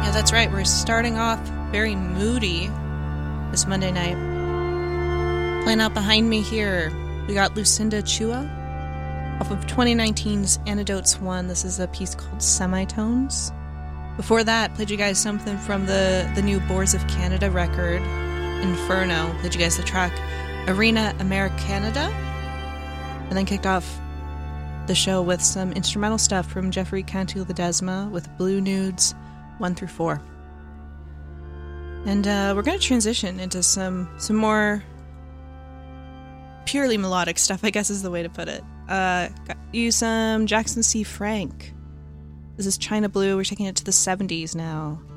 Yeah, that's right. We're starting off very moody this Monday night. Playing out behind me here, we got Lucinda Chua off of 2019's Antidotes 1. This is a piece called Semitones. Before that, played you guys something from the new Boards of Canada record, Inferno. Played you guys the track Arena Americanada. And then kicked off the show with some instrumental stuff from Jeffrey Cantu Ledesma with Blue Nudes 1 through 4. And we're going to transition into some more purely melodic stuff, I guess is the way to put it. Got you some Jackson C. Frank. This is China Blue. We're taking it to the 70s now.